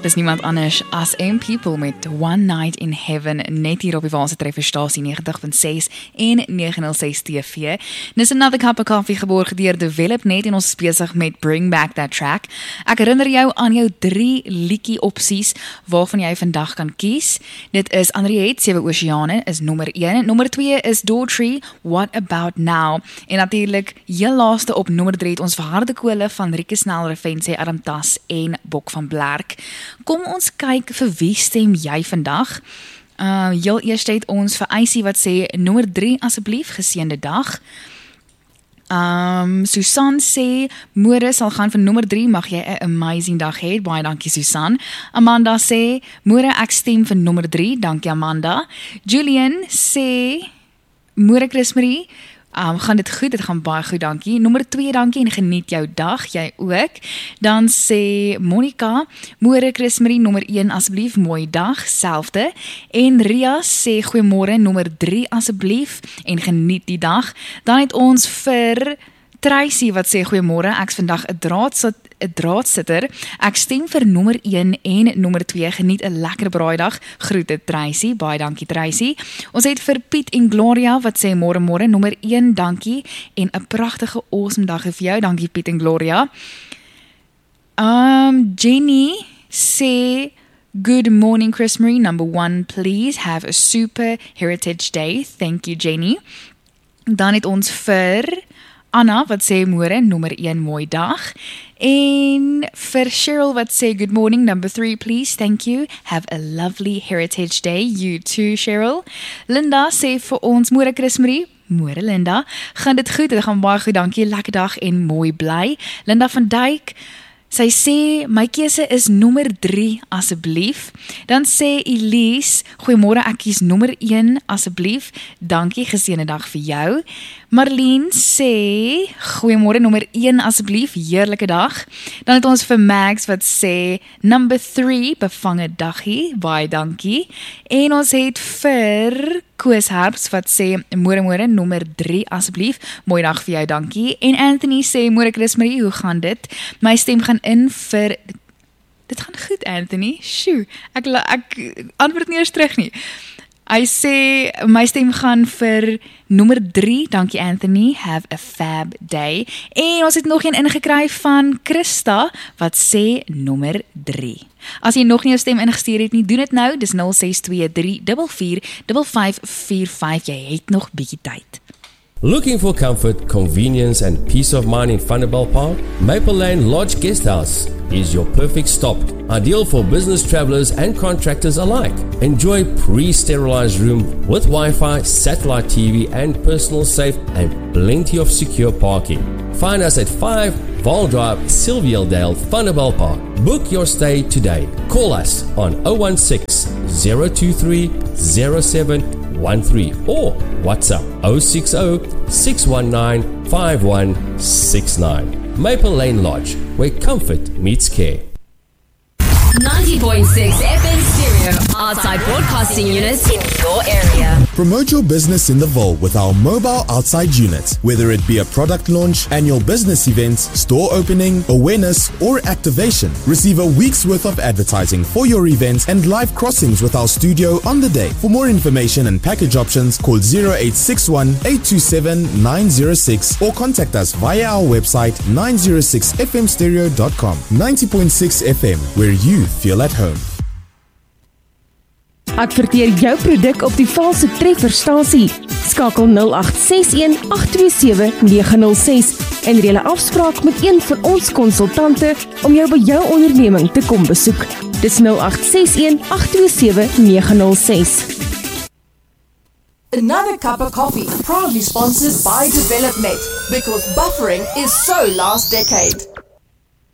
Dis niemand anders as M People met One Night in Heaven, net hier op die Waalse Trefferstasie 90.6 en 906 TV. Dis Another Cup of Coffee geborg deur Developnet en ons is besig met Bring Back That Track. Ek herinner jou aan jou 3 liedjie opsies waarvan jy vandag kan kies. Dit is Henriette, 7 Oceane, is nommer 1. Nommer 2 is Daughtry, What About Now? En natuurlijk, heel laaste op nommer 3 het ons vir Harde Kole van Rieke Snell, Revense, Adam Tas en Bok van Blerk. Kom ons kyk vir wie stem jy vandag. Heel eerst het ons vir Icy wat sê, nommer 3 asseblief, geseënde dag. Susan sê, môre sal gaan vir nommer 3, mag jy 'n amazing dag hê, baie dankie Susan. Amanda sê, môre ek stem vir nommer 3, dankie Amanda. Julian sê, môre Chris Marie, gaan dit goed, dit gaan baie goed, dankie. Nommer 2, dankie en geniet jou dag, jy ook. Dan sê Monica, môre Chris Marie, nommer 1 asseblief, mooi dag, selfde. En Ria sê, goeiemôre, nommer 3 asseblief en geniet die dag. Dan het ons vir Tracy wat sê, goeiemôre, ek is vandag 'n draadsitter. Ek stem vir nommer 1 en nommer 2. Geniet 'n lekker braaidag. Groete Tracy, baie dankie Tracy. Ons het vir Piet en Gloria wat sê môre, nommer 1, dankie en 'n pragtige awesome dag vir jou. Dankie Piet en Gloria. Jenny sê, good morning Chris Marie, number 1 please. Have a super Heritage Day. Thank you Jenny. Dan het ons vir Anna wat sê môre, nommer 1, mooi dag. En vir Cheryl wat sê, good morning, number 3 please, thank you. Have a lovely Heritage Day. You too Cheryl. Linda sê vir ons, môre Chris Marie. Môre Linda, gaan dit goed, dit gaan baie goed, dankie, lekker dag en mooi bly. Linda van Dijk, sy sê, my keuse is nommer 3 asseblief. Dan sê Elise, goeiemôre, ek kies nommer 1 asseblief. Dankie, geseënde dag vir jou. Marlene sê, goeiemôre, nommer 1 asseblief, heerlike dag. Dan het ons vir Max wat sê, number 3, bevange daggie, baie dankie. En ons het vir Koos Herbs wat sê, môre, nommer 3 asseblief, mooi dag vir jou, dankie. En Anthony sê, môre Chris Marie, hoe gaan dit? My stem gaan in vir, dit gaan goed Anthony, sjoe, ek antwoord nie eers terug nie. Hy sê, my stem gaan vir nommer 3, dankie Anthony, have a fab day. En ons het nog een ingekry van Christa, wat sê nommer 3. As jy nog nie jou stem ingestuur het nie, doen dit nou, dis 0623445545, jy het nog bietjie tyd. Looking for comfort, convenience and peace of mind in Vanderbijl Park? Maple Lane Lodge Guesthouse is your perfect stop. Ideal for business travelers and contractors alike. Enjoy pre-sterilized room with Wi-Fi, satellite TV and personal safe and plenty of secure parking. Find us at 5 Vaal Drive, Sylvialdale, Vanderbijl Park. Book your stay today. Call us on 016 023 0713 or WhatsApp 060 619 5169. Maple Lane Lodge, where comfort meets care. 90.6 FM stereo, outside broadcasting units in your area. Promote your business in the Vaal with our mobile outside unit. Whether it be a product launch, annual business events, store opening, awareness, or activation, receive a week's worth of advertising for your events and live crossings with our studio on the day. For more information and package options, call 0861 827 906 or contact us via our website 906fmstereo.com. 90.6 FM, where you feel at home. Adverteer jou produk op die Vaalse Trefferstasie. Skakel 0861 827 906 en reël 'n afspraak met een van ons konsultante om jou by jou onderneming te kom besoek. Dis 0861 827 906. Another Cup of Coffee, proudly sponsored by Developnet, because buffering is so last decade.